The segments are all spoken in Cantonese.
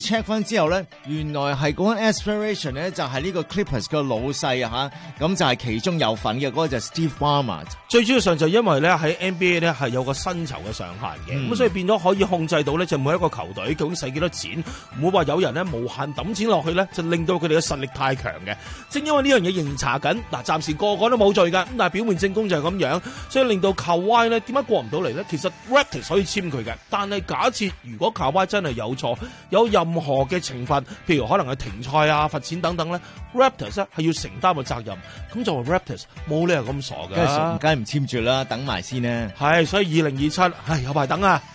check 翻之後咧，原來係嗰間 Aspiration 咧就係呢個 Clippers 嘅老細啊嚇，咁就係其中有份嘅嗰個就係 Steve Ballmer。 最主要上就因為咧喺 NBA 咧係有個薪酬嘅上限嘅，咁所以變咗可以控制到咧就每一個球隊究竟使幾多錢，唔會話有人咧無限抌錢落去咧，就令到佢哋嘅實力太強嘅。正因為呢樣嘢仍查緊，嗱暫時個個都冇罪㗎，咁但係表面證供就係咁樣，所以令到Kawhi咧點解過唔到嚟咧？其實 Raptors 可以簽佢嘅，但係假設如果Kawhi真係有錯，有任何嘅懲罰，譬如可能係停賽啊、罰錢等等咧 ，Raptors 咧係要承擔個責任。咁就話 Raptors 冇理由咁傻㗎， 梗係唔簽住啦，等埋先呢。 係，所以2027，有排等啊。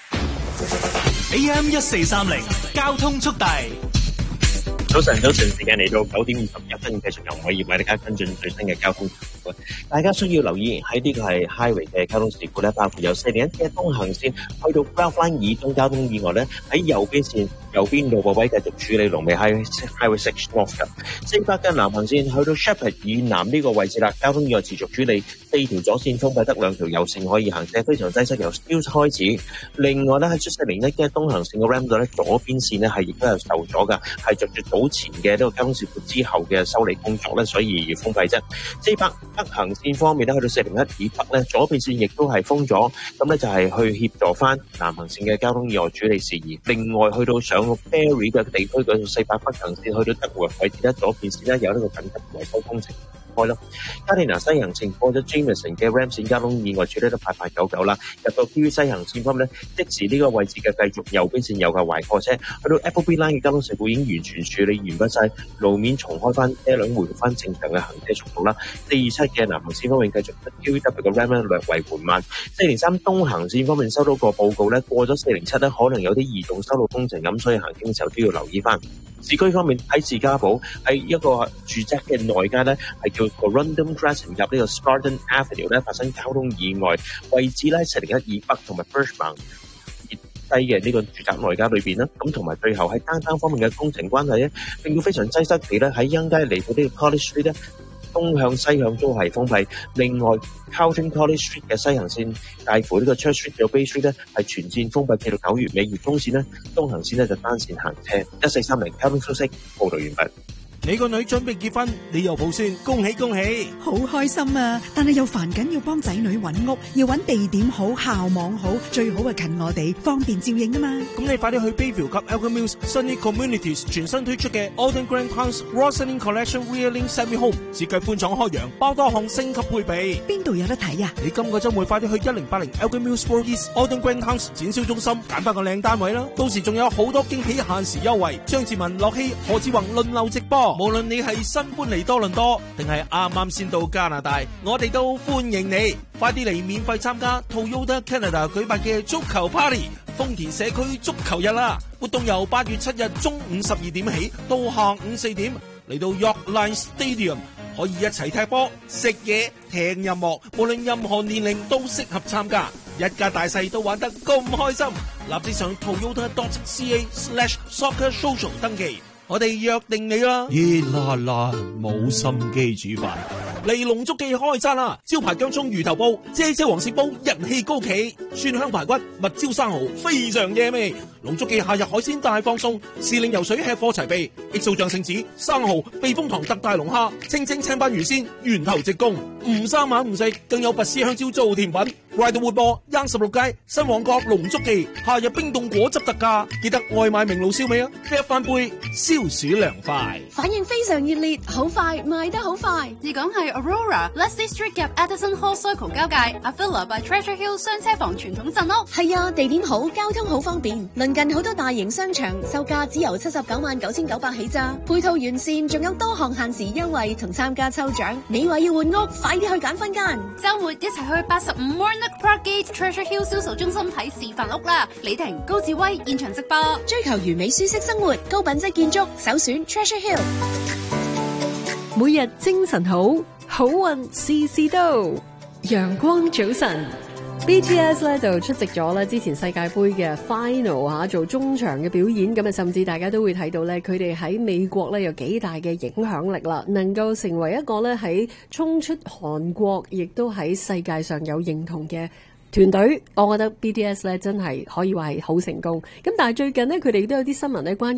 AM 1430交通速遞。 早晨，時間嚟到9點21分，繼續由我葉為大家跟進最新嘅交通事故。大家需要留意喺呢個係 highway 嘅交通事故咧，包括有401嘅東行線去到 Grove Line 以東交通意外咧，喺右邊線右邊路位繼續處理龍尾喺 Highway 6 North 嘅400嘅南行線去到 Shepherd 以南呢個位置啦，交通意外持續處理，4條左線封閉，得2條右線可以行車，非常擠塞，由 Steeles 開始。另外咧喺401嘅東行線嘅 Ram 度咧，左邊線咧係亦都係受阻㗎，係着住早前嘅呢個交通事故之後嘅修理工作咧，所以要封閉啫。400北行線方面咧，去到401以北咧，左邊線亦都係封咗，咁咧就係去協助翻南行線嘅交通意外處理事宜。另外去到上個 Berry 嘅地區嗰度400北行線去到德湖位置咧，左邊線咧有呢個緊急維修工程開咯。加利納西行線過咗 Jameson 嘅 Ram 線交通意外處理得8899啦。入到 QV 西行線方面咧，即時呢個位置嘅繼續右邊線有架壞貨車，去到 Appleby Line 嘅交通事故已經完全處理完畢晒，路面重開翻，車輛回復翻正常嘅行車速度啦。427嘅南行線方面繼續 QVW 嘅 Ram 咧略為緩慢。403東行線方面收到個報告咧，過咗407咧可能有啲移動修路工程咁，所以行經時候都要留意翻。市區方面喺士嘉堡喺一個住宅嘅內街咧，係叫 Corundum Crescent 入呢個 Scarden Avenue 咧發生交通意外，位置咧401以北同埋 Birchmount 以低嘅呢個住宅內街裏邊啦。咁同埋最後喺單方面嘅工程關係咧，令到非常擠塞地咧喺欣街嚟到呢個 College Street 咧，東向西向都係封閉。另外 Carlton College Street 嘅西行線介乎呢個 Church Street 到 Bay Street 咧係全線封閉，至到9月尾。而東線咧東行線咧就單線行車。1430交通消息報道完畢。 你個女準備結婚，你又抱孫，恭喜恭喜！ 好開心啊！但係又煩緊要幫仔女揾屋，要揾地點好、校網好，最好係近我哋，方便照應啊嘛。 咁你快啲去 Bayview 及 Elgin Mills Sunny Communities 全新推出嘅 Alden Grand House Roslyn Collection Reeling Semi Home， 設計寬敞開揚，包多項升級配備。 邊度有得睇啊？ 你今個週末快啲去1080 Elgin Mills Road East Alden Grand House 展銷中心揀翻個靚單位啦！到時仲有好多驚喜限時優惠，張志文、樂希、何志宏輪流直播。無論你係新搬嚟多倫多，定係啱啱先到加拿大，我哋都歡迎你，快啲嚟免費參加 Toyota Canada 舉辦嘅足球 Party， 豐田社區足球日啦！活動由8月7日中午12點起到下午4點，嚟到 York Line Stadium， 可以一齊踢波、食嘢、聽音樂，無論任何年齡都適合參加，一家大細都玩得咁開心。立即上 toyota.ca/soccer social 登記。我哋約定你啦！熱辣辣冇心機煮飯，嚟龍足記開餐啦！招牌薑蔥魚頭煲、姐黃鱔煲人氣高企，蒜香排骨、蜜椒生蠔非常惹味。龍足記夏日海鮮大放送，時令游水吃貨齊備，XO醬聖子、生蠔、避風塘特大龍蝦、清蒸青斑魚鮮，源頭直供，唔生猛唔食，更有拔絲香蕉做甜品。快到活播，16街新旺角龍足記，夏日冰凍果汁特價，記得外賣明爐燒味啊！一翻杯消暑涼快， 反應非常熱烈，好快賣得好快。而講係 Aurora、Leslie Street 夾 Addison Hall Circle 交界 ，Avila by Treasure Hill 雙車房傳統鎮屋。係啊，地點好，交通好方便，鄰近好多大型商場，售價只由799900起咋，配套完善，仲有多項限時優惠同參加抽獎。你話要換屋，快啲去揀分間。週末一齊去85 Warnock Parkgate Treasure Hill 銷售中心睇示範屋啦！李婷、高志威現場直播，追求完美舒適生活，高品質建築，首選 Treasure Hill。 每日精神好，好運事事都。陽光早晨 ，BTS 咧就出席咗咧之前世界盃嘅 final 吓，做中場嘅表演，咁啊甚至大家都會睇到咧，佢哋喺美國咧有幾大嘅影響力啦，能夠成為一個咧喺衝出韓國，亦都喺世界上有認同嘅團隊，我覺得 BTS 咧真係可以話係好成功。咁但係最近呢，佢哋都有啲新聞咧關於